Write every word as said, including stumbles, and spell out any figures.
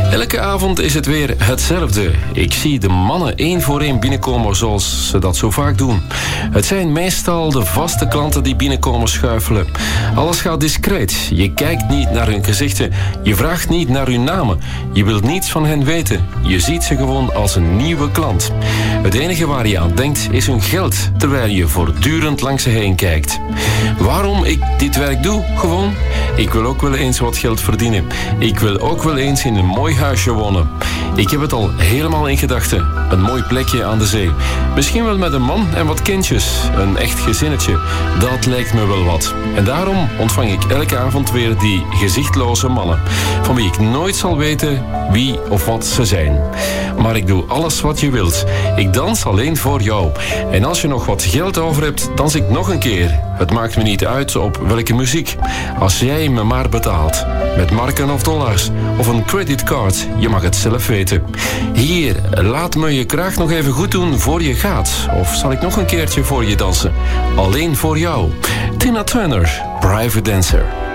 Elke avond is het weer hetzelfde. Ik zie de mannen één voor één binnenkomen zoals ze dat zo vaak doen. Het zijn meestal de vaste klanten die binnenkomen schuifelen. Alles gaat discreet. Je kijkt niet naar hun gezichten. Je vraagt niet naar hun namen. Je wilt niets van hen weten. Je ziet ze gewoon als een nieuwe klant. Het enige waar je aan denkt is hun geld, terwijl je voortdurend langs ze heen kijkt. Waarom ik dit werk doe? Gewoon, ik wil ook wel eens wat geld verdienen. Ik wil ook wel eens in een mooi huisje wonen. Ik heb het al helemaal in gedachten. Een mooi plekje aan de zee. Misschien wel met een man en wat kindjes. Een echt gezinnetje. Dat lijkt me wel wat. En daarom ontvang ik elke avond weer die gezichtloze mannen. Van wie ik nooit zal weten wie of wat ze zijn. Maar ik doe alles wat je wilt. Ik dans alleen voor jou. En als je nog wat geld over hebt, dans ik nog een keer. Het maakt me niet uit op welke muziek. Als jij me maar betaalt. Met marken of dollars. Of een creditcard. Je mag het zelf weten. Hier, laat me je kraag nog even goed doen voor je gaat. Of zal ik nog een keertje voor je dansen? Alleen voor jou. Tina Turner, Private Dancer.